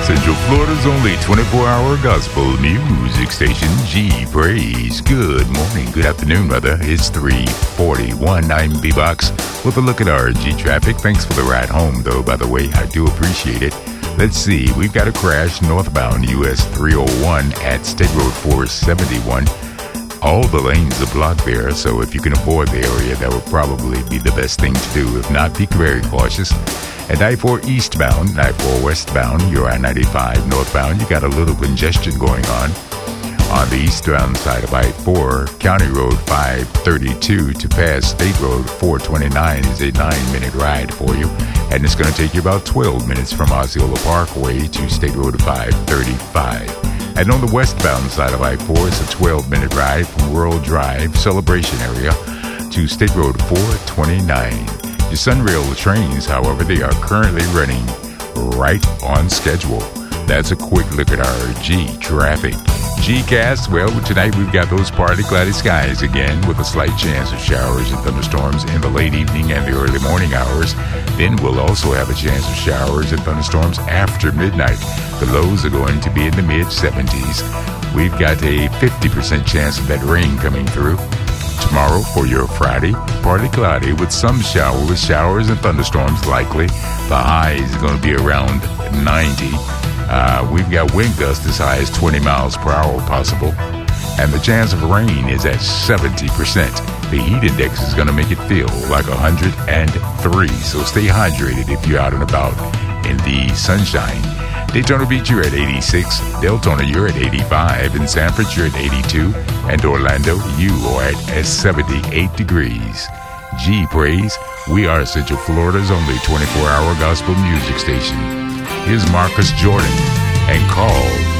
Central Florida's only 24-hour gospel music station, G Praise. Good morning, good afternoon, rather. It's 3:41. I'm B-Box with a look at our G traffic. Thanks for the ride home, though, by the way. I do appreciate it. Let's see. We've got a crash northbound US 301 at State Road 471. All the lanes are blocked there, so if you can avoid the area, that would probably be the best thing to do. If not, be very cautious. At I-4 eastbound, I-4 westbound, you're I-95 northbound, you got a little congestion going on. On the eastbound side of I-4, County Road 532 to pass State Road 429 is a 9-minute ride for you, and it's going to take you about 12 minutes from Osceola Parkway to State Road 535. And on the westbound side of I-4, it's a 12-minute ride from World Drive, Celebration area, to State Road 429. The Sunrail trains, however, they are currently running right on schedule. That's a quick look at our G traffic. G-Cast, well, tonight we've got those partly cloudy skies again with a slight chance of showers and thunderstorms in the late evening and the early morning hours. Then we'll also have a chance of showers and thunderstorms after midnight. The lows are going to be in the mid-70s. We've got a 50% chance of that rain coming through. Tomorrow for your Friday, partly cloudy with some showers and thunderstorms likely. The high is going to be around 90. We've got wind gusts as high as 20 miles per hour possible. And the chance of rain is at 70%. The heat index is going to make it feel like 103. So stay hydrated if you're out and about in the sunshine. Daytona Beach, you're at 86. Deltona, you're at 85. In Sanford, you're at 82. And Orlando, you are at 78 degrees. G Praise, we are Central Florida's only 24-hour gospel music station. Here's Marcus Jordan and Call